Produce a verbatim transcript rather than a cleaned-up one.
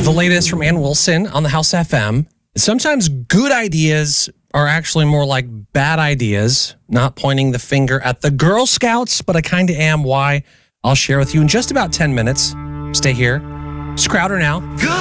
The latest from Ann Wilson on the House F M. Sometimes good ideas are actually more like bad ideas. Not pointing the finger at the Girl Scouts, but I kind of am. Why? I'll share with you in just about ten minutes. Stay here. It's Crowder now. Good.